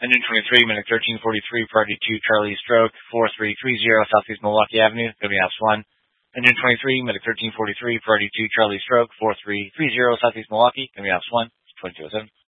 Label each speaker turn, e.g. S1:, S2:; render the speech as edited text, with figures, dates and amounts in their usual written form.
S1: Engine 23, Medic 1343, Priority 2, Charlie Stroke, 4330, Southeast Milwaukee Avenue, going to be Ops 1. Engine 23, Medic 1343, Priority 2, Charlie Stroke, 4330, Southeast Milwaukee, going to be Ops 1, 2207.